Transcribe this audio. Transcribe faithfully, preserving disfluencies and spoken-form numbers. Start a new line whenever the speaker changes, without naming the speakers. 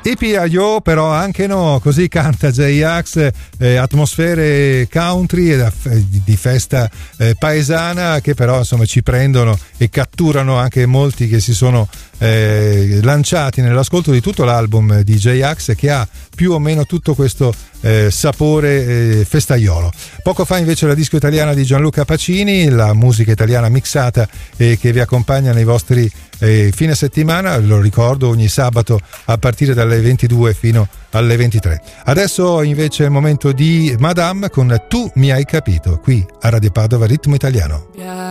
Io però anche no, così canta J-Ax, eh, atmosfere country e di festa eh, paesana che però insomma ci prendono e catturano anche molti che si sono eh, lanciati nell'ascolto di tutto l'album di J-Ax, che ha più o meno tutto questo eh, sapore eh, festaiolo. Poco fa invece la disco italiana di Gianluca Pacini, la musica italiana mixata eh, che vi accompagna nei vostri eh, fine settimana, lo ricordo, ogni sabato a partire dalle ventidue fino alle ventitré. Adesso invece è il momento di Madame con Tu mi hai capito, qui a Radio Padova Ritmo Italiano.